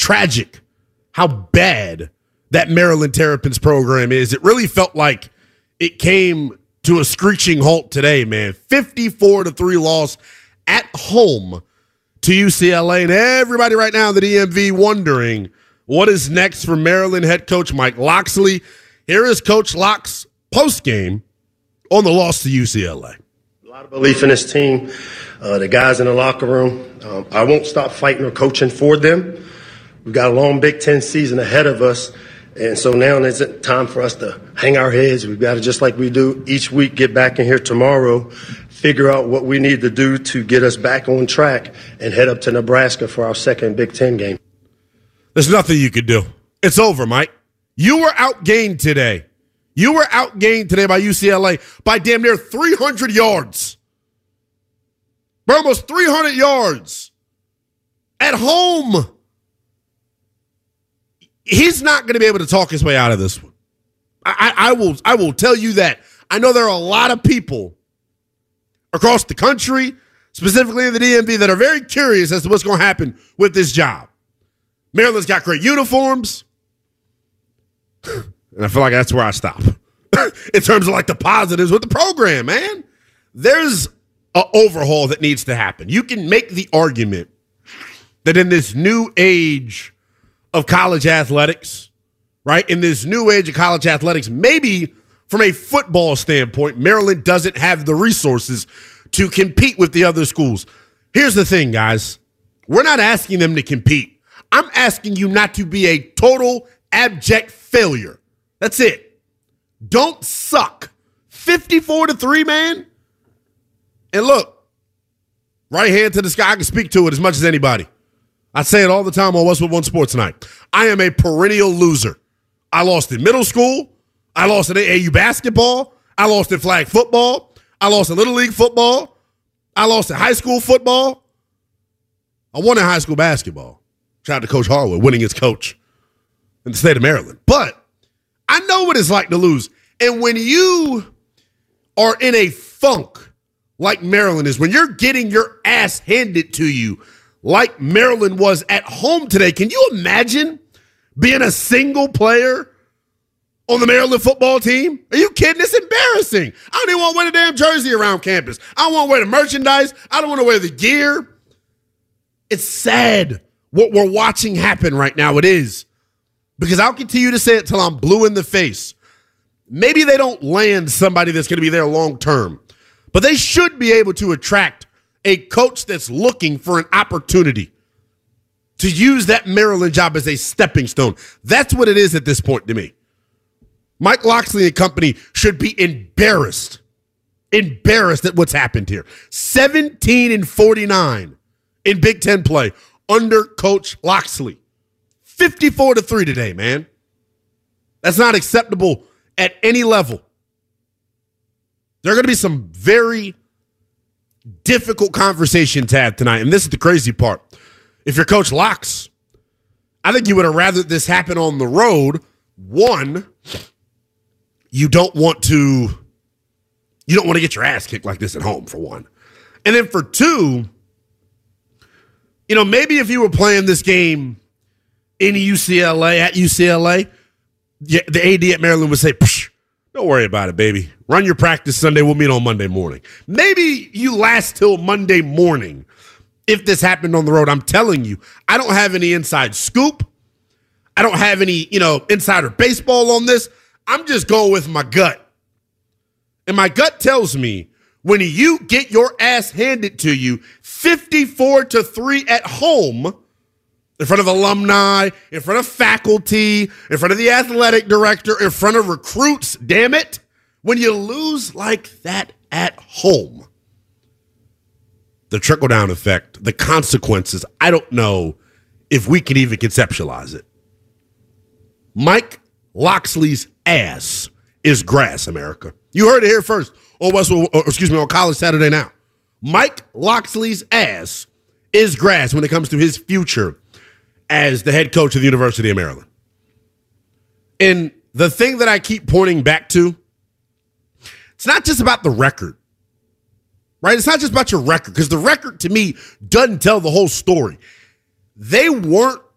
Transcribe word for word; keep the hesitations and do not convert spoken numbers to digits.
tragic how bad that Maryland Terrapins program is. It really felt like it came to a screeching halt today, man. fifty-four to three loss at home to U C L A. And everybody right now in the D M V wondering what is next for Maryland head coach Mike Locksley. Here is Coach Lock's postgame on the loss to U C L A. A lot of belief in this team, uh, the guys in the locker room. Um, I won't stop fighting or coaching for them. We've got a long Big Ten season ahead of us. And so now it's time for us to hang our heads. We've got to, just like we do each week, get back in here tomorrow, figure out what we need to do to get us back on track and head up to Nebraska for our second Big Ten game. There's nothing you could do. It's over, Mike. You were outgained today. You were outgained today by U C L A by damn near three hundred yards. By almost three hundred yards. At home. He's not going to be able to talk his way out of this one. I, I, I will I will tell you that. I know there are a lot of people across the country, specifically in the D M V, that are very curious as to what's going to happen with this job. Maryland's got great uniforms. And I feel like that's where I stop. In terms of like the positives with the program, man. There's an overhaul that needs to happen. You can make the argument that in this new age of college athletics, right? In this new age of college athletics, maybe from a football standpoint, Maryland doesn't have the resources to compete with the other schools. Here's the thing, guys. We're not asking them to compete. I'm asking you not to be a total abject failure. That's it. Don't suck. fifty-four to three, man. And look, right hand to the sky, I can speak to it as much as anybody. I say it all the time on Westwood One Sports Night. I am a perennial loser. I lost in middle school. I lost in A A U basketball. I lost in flag football. I lost in Little League football. I lost in high school football. I won in high school basketball. Shout out to Coach Harwood, winning his coach in the state of Maryland. But I know what it's like to lose. And when you are in a funk like Maryland is, when you're getting your ass handed to you like Maryland was at home today, can you imagine being a single player on the Maryland football team? Are you kidding? It's embarrassing. I don't even want to wear the damn jersey around campus. I don't want to wear the merchandise. I don't want to wear the gear. It's sad what we're watching happen right now. It is. Because I'll continue to say it till I'm blue in the face. Maybe they don't land somebody that's going to be there long term, but they should be able to attract a coach that's looking for an opportunity to use that Maryland job as a stepping stone. That's what it is at this point to me. Mike Locksley and company should be embarrassed, embarrassed at what's happened here. seventeen and forty-nine in Big Ten play under Coach Locksley. fifty-four to three today, man. That's not acceptable at any level. There are going to be some very difficult conversation to have tonight, and this is the crazy part. If you're Coach Locks, I think you would have rather this happen on the road. One, you don't want to you don't want to get your ass kicked like this at home, for one. And then for two, you know, maybe if you were playing this game in U C L A, at U C L A, yeah, the A D at Maryland would say, don't worry about it, baby. Run your practice Sunday. We'll meet on Monday morning. Maybe you last till Monday morning if this happened on the road. I'm telling you, I don't have any inside scoop. I don't have any, you know, insider baseball on this. I'm just going with my gut. And my gut tells me when you get your ass handed to you fifty-four to three at home, in front of alumni, in front of faculty, in front of the athletic director, in front of recruits, damn it. When you lose like that at home, the trickle-down effect, the consequences, I don't know if we can even conceptualize it. Mike Locksley's ass is grass, America. You heard it here first on Westwood, or excuse me, on College Saturday Now. Mike Locksley's ass is grass when it comes to his future as the head coach of the University of Maryland. And the thing that I keep pointing back to, it's not just about the record, right? It's not just about your record, because the record to me doesn't tell the whole story. They weren't